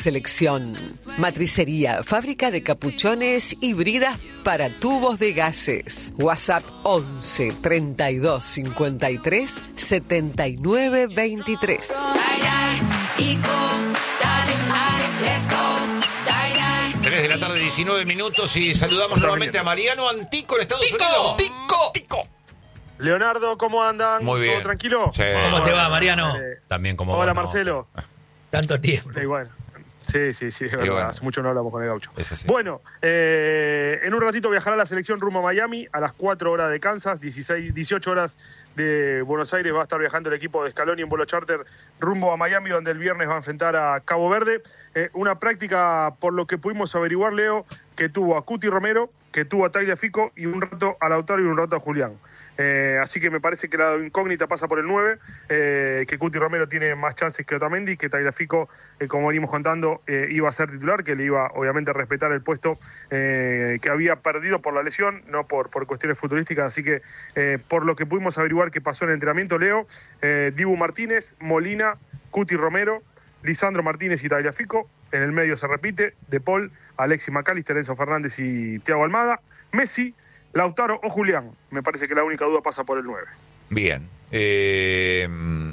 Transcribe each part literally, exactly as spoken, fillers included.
selección. Matricería, fábrica de capuchones y bridas para tubos de gases. WhatsApp once treinta y dos cincuenta y tres setenta y nueve veintitrés. tres de la tarde, diecinueve minutos, y saludamos nuevamente a Mariano Antico en Estados ¡Tico! Unidos. ¡Tico! ¡Tico! Leonardo, ¿cómo andan? Muy bien. ¿Todo tranquilo? Sí. ¿Cómo te va, Mariano? Eh, También como Hola, vos, no. Marcelo. Tanto tiempo. Eh, bueno. Sí, sí, sí, es verdad. bueno. Hace mucho no hablamos con el gaucho. Es así. Bueno, eh, en un ratito viajará la selección rumbo a Miami a las cuatro horas de Kansas, dieciséis, dieciocho horas de Buenos Aires. Va a estar viajando el equipo de Scaloni en vuelo charter rumbo a Miami, donde el viernes va a enfrentar a Cabo Verde. Eh, una práctica, por lo que pudimos averiguar, Leo, que tuvo a Cuti Romero, que tuvo a Tagliafico y un rato a Lautaro y un rato a Julián. Eh, así que me parece que la incógnita pasa por el nueve, eh, que Cuti Romero tiene más chances que Otamendi, que Tagliafico, eh, como venimos contando, eh, iba a ser titular, que le iba obviamente a respetar el puesto eh, que había perdido por la lesión, no por, por cuestiones futurísticas. Así que eh, por lo que pudimos averiguar que pasó en el entrenamiento, Leo, eh, Dibu Martínez, Molina, Cuti Romero, Lisandro Martínez y Tagliafico. En el medio se repite De Paul, Alexis McAllister, Enzo Fernández y Thiago Almada. Messi, Lautaro o Julián. Me parece que la única duda pasa por el nueve. Bien. Eh,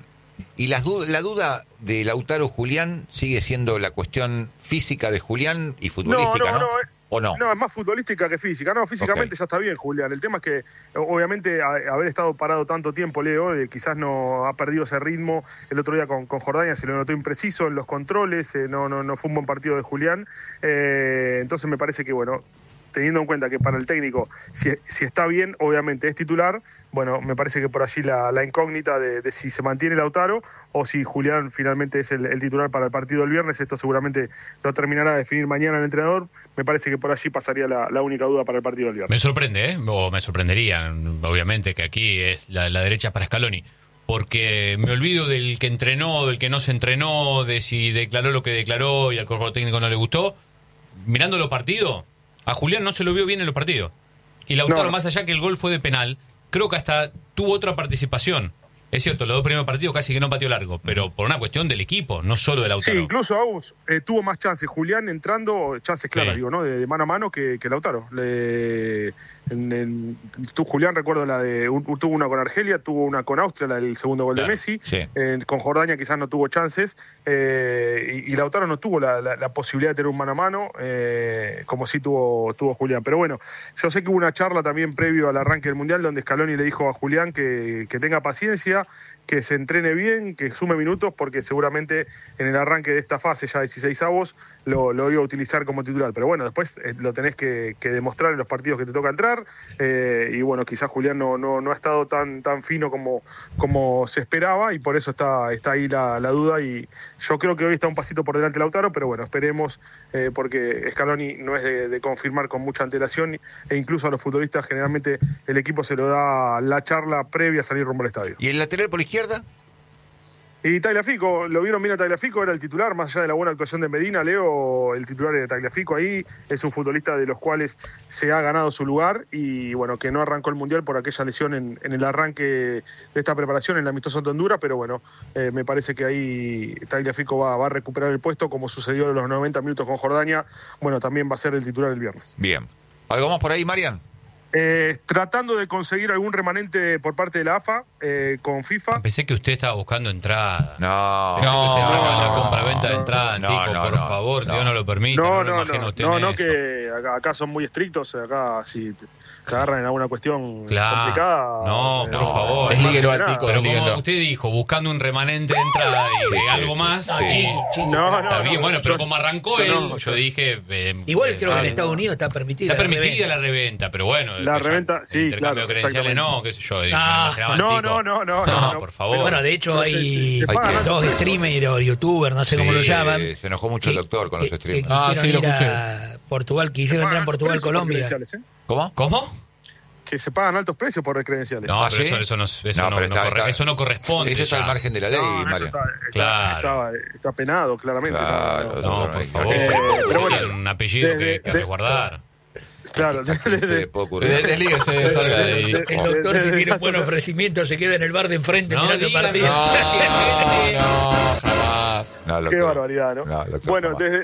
y las du- la duda de Lautaro Julián sigue siendo la cuestión física de Julián y futbolística, ¿no? No, no, no, eh, ¿O no? No, es más futbolística que física. No, físicamente Ok. ya está bien, Julián. El tema es que, obviamente, a- haber estado parado tanto tiempo, Leo, eh, quizás no ha perdido ese ritmo. El otro día con, con Jordania se lo notó impreciso en los controles. Eh, no, no, no fue un buen partido de Julián. Eh, entonces me parece que, bueno, teniendo en cuenta que para el técnico, si, si está bien, obviamente es titular, bueno, me parece que por allí la, la incógnita de, de si se mantiene Lautaro o si Julián finalmente es el, el titular para el partido del viernes. Esto seguramente lo terminará de definir mañana el entrenador. Me parece que por allí pasaría la, la única duda para el partido del viernes. Me sorprende, ¿eh? O me sorprendería, obviamente, que aquí es la, la derecha para Scaloni. Porque me olvido del que entrenó, del que no se entrenó, de si declaró lo que declaró y al cuerpo técnico no le gustó. Mirando los partidos, a Julián no se lo vio bien en los partidos. Y Lautaro, No. más allá que el gol fue de penal, creo que hasta tuvo otra participación. Es cierto, los dos primeros partidos casi que no pateó largo, pero por una cuestión del equipo, no solo de Lautaro. Sí, incluso Agus eh, tuvo más chances. Julián entrando, chances claras, Sí. digo, ¿no? De, de mano a mano que, que Lautaro. Le, en, en- tú, Julián, recuerdo la de. un- tuvo una con Argelia, tuvo una con Austria, la del segundo gol Claro, de Messi. sí. Eh, con Jordania quizás no tuvo chances. eh, y, y Lautaro no tuvo la, la- la posibilidad de tener un mano a mano, eh, como sí tuvo, tuvo Julián. Pero bueno, yo sé que hubo una charla también previo al arranque del Mundial donde Scaloni le dijo a Julián que, que tenga paciencia, que se entrene bien, que sume minutos, porque seguramente en el arranque de esta fase, ya dieciséis avos, lo, lo iba a utilizar como titular. Pero bueno, después eh, lo tenés que, que demostrar en los partidos que te toca entrar. eh, y bueno, quizás Julián no, no, no ha estado tan, tan fino como, como se esperaba, y por eso está, está ahí la, la duda. Y yo creo que hoy está un pasito por delante Lautaro, pero bueno, esperemos, eh, porque Scaloni no es de, de confirmar con mucha antelación, e incluso a los futbolistas generalmente el equipo se lo da la charla previa a salir rumbo al estadio. ¿Y el lateral por izquierda? Y Tagliafico, lo vieron bien a Tagliafico, era el titular, más allá de la buena actuación de Medina. Leo, el titular de Tagliafico ahí, es un futbolista de los cuales se ha ganado su lugar, y bueno, que no arrancó el Mundial por aquella lesión en, en el arranque de esta preparación en el amistoso ante Honduras, pero bueno, eh, me parece que ahí Tagliafico va, va a recuperar el puesto, como sucedió en los noventa minutos con Jordania. Bueno, también va a ser el titular el viernes. Bien. ¿Algo más por ahí, Marian? Eh, tratando de conseguir algún remanente por parte de la A F A eh, con FIFA. Pensé que usted estaba buscando entrada. No. Pensé que usted No, estaba en la no, compra-venta de no, entrada, no, Antico, no, por no, favor, no. Dios no lo permite, no, No, lo no, imagino no, usted no, en no, eso. que acá, acá son muy estrictos, acá si te, te agarran en alguna cuestión Claro. complicada. No, eh, por favor. no, Deslíguelo, no, Antico, Pero deslíguelo. como usted dijo, buscando un remanente de entrada y de Sí, algo sí, más, sí. sí, No, no, está bien, no, bueno, yo- pero como arrancó yo él, no, yo yo- dije... eh, Igual eh, creo que en vale. Estados Unidos está permitida. Está la permitida reventa. la reventa, pero bueno... La después ya, reventa, el sí, intercambio claro, de credenciales exactamente. no, qué sé yo. me Ah, imaginaba no, Antico. no, no, no, no, no. por favor. Bueno, de hecho Se- se- hay se pagan dos altos streamers o youtubers, no sé cómo Sí, lo llaman. se enojó mucho el doctor con los que- streamers. Que Ah, quisieron sí, lo ir escuché. a Portugal, quisieron entrar en Pagan Portugal, altos precios por Colombia. credenciales, ¿eh? ¿Cómo? ¿Cómo? Que se pagan altos precios por credenciales. No, ¿Ah, pero sí? eso, eso no, eso No, no, pero no está- corre- está- eso no corresponde. Eso está ya. al margen de la ley, No, no, eso Marian. está, está, Claro. está, está penado, claramente. Claro, No, no, No, No, por no, favor. eh, pero bueno, Tiene un apellido de- que, que de- resguardar. Claro, ¿A quién se le puede ocurrir? De- Deslíguese, salga de ahí. El doctor, si tiene un buen ofrecimiento, se queda en el bar de enfrente No mirando el diga, partido. No, no, jamás. No, Qué doctor. barbaridad, ¿no? No, doctor, Bueno, jamás. desde,